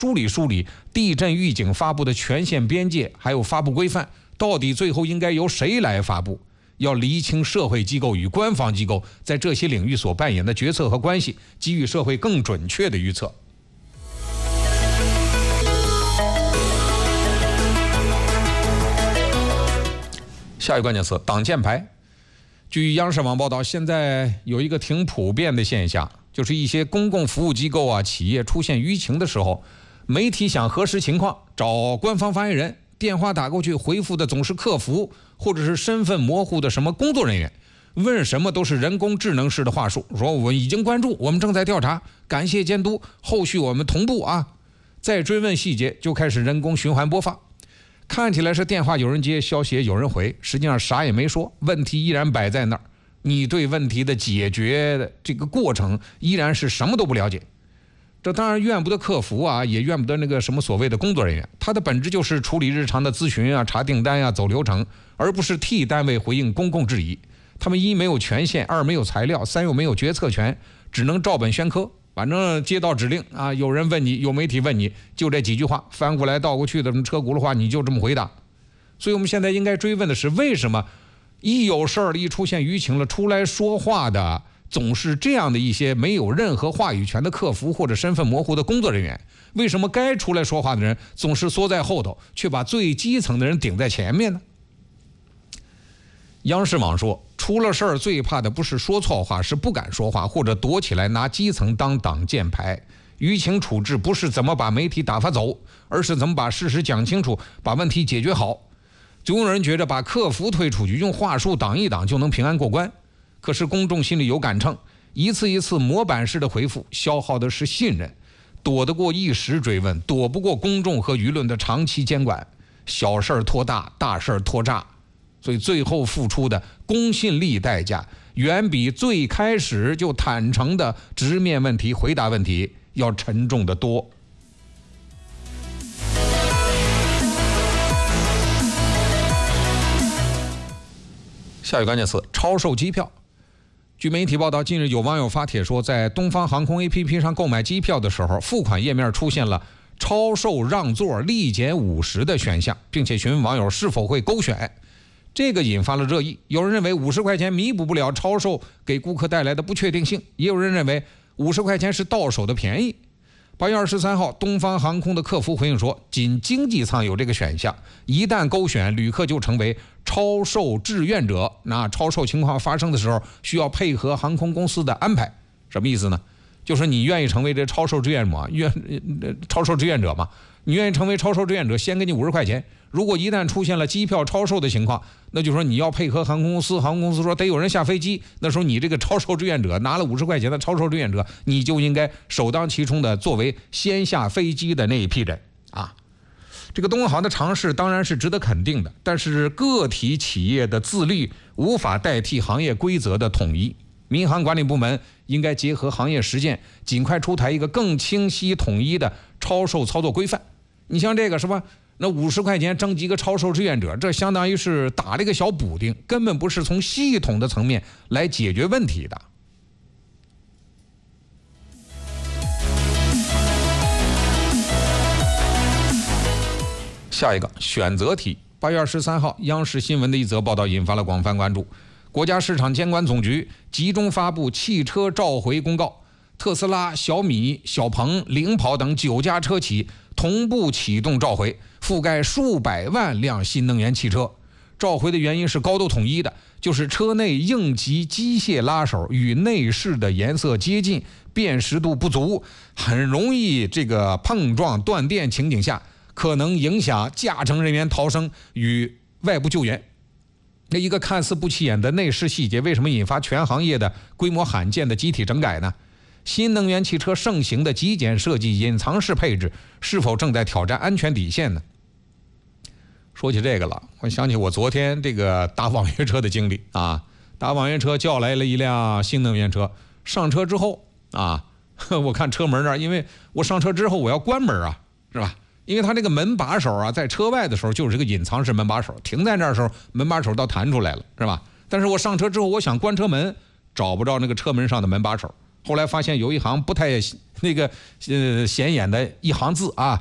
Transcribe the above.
梳理地震预警发布的权限边界，还有发布规范，到底最后应该由谁来发布？要厘清社会机构与官方机构在这些领域所扮演的角色和关系，给予社会更准确的预测。下一个关键词：挡箭牌。据央视网报道，现在有一个挺普遍的现象，就是一些公共服务机构啊、企业出现舆情的时候，媒体想核实情况，找官方发言人，电话打过去回复的总是客服或者是身份模糊的什么工作人员，问什么都是人工智能式的话术，说我已经关注，我们正在调查，感谢监督，后续我们同步啊。再追问细节，就开始人工循环播放。看起来是电话有人接，消息有人回，实际上啥也没说，问题依然摆在那儿。你对问题的解决的这个过程依然是什么都不了解。这当然怨不得客服啊，也怨不得那个什么所谓的工作人员，他的本质就是处理日常的咨询啊、查订单啊、走流程，而不是替单位回应公共质疑。他们一没有权限，二没有材料，三又没有决策权，只能照本宣科。反正接到指令啊，有人问你，有媒体问你，就这几句话，翻过来倒过去的什么车轱辘话，你就这么回答。所以我们现在应该追问的是，为什么一有事儿了，一出现舆情了，出来说话的总是这样的一些没有任何话语权的客服或者身份模糊的工作人员？为什么该出来说话的人总是缩在后头，却把最基层的人顶在前面呢？央视网说，出了事儿最怕的不是说错话，是不敢说话，或者躲起来拿基层当挡箭牌。舆情处置不是怎么把媒体打发走，而是怎么把事实讲清楚，把问题解决好。总有人觉得把客服推出去，用话术挡一挡就能平安过关。可是公众心里有杆秤，一次一次模板式的回复，消耗的是信任，躲得过一时追问，躲不过公众和舆论的长期监管。小事儿拖大，大事儿拖炸。所以最后付出的公信力代价，远比最开始就坦诚的直面问题、回答问题要沉重得多。下一个关键词：超售机票。据媒体报道，近日有网友发帖说，在东方航空 APP 上购买机票的时候，付款页面出现了超售让座立减50的选项，并且询问网友是否会勾选。这个引发了热议，有人认为50块钱弥补不了超售给顾客带来的不确定性，也有人认为50块钱是到手的便宜。8月23号，东方航空的客服回应说，仅经济舱有这个选项，一旦勾选，旅客就成为超售志愿者。那超售情况发生的时候，需要配合航空公司的安排。什么意思呢？就是你愿意成为这超售志愿者嘛？你愿意成为超售志愿者，先给你50块钱。如果一旦出现了机票超售的情况，那就说你要配合航空公司，航空公司说得有人下飞机，那时候你这个超售志愿者拿了50块钱的超售志愿者，你就应该首当其冲的作为先下飞机的那一批人啊。这个东航的尝试当然是值得肯定的，但是个体企业的自律无法代替行业规则的统一。民航管理部门应该结合行业实践，尽快出台一个更清晰统一的超售操作规范。你像这个什么，那50块钱征集个超售志愿者，这相当于是打了一个小补丁，根本不是从系统的层面来解决问题的。下一个选择题。8月23号，央视新闻的一则报道引发了广泛关注。国家市场监管总局集中发布汽车召回公告，特斯拉、小米、小鹏、领跑等9家车企同步启动召回，覆盖数百万辆新能源汽车。召回的原因是高度统一的，就是车内应急机械拉手与内饰的颜色接近，辨识度不足，很容易这个碰撞断电情景下，可能影响驾乘人员逃生与外部救援。那一个看似不起眼的内饰细节，为什么引发全行业的规模罕见的集体整改呢？新能源汽车盛行的极简设计、隐藏式配置，是否正在挑战安全底线呢？说起这个了，我想起我昨天这个搭网约车的经历啊。搭网约车叫来了一辆新能源车，上车之后啊，我看车门那儿，因为我上车之后我要关门啊，是吧？因为它这个门把手啊，在车外的时候就是个隐藏式门把手，停在那儿的时候门把手倒弹出来了，是吧？但是我上车之后，我想关车门，找不着那个车门上的门把手后来发现有一行不太显眼的一行字啊，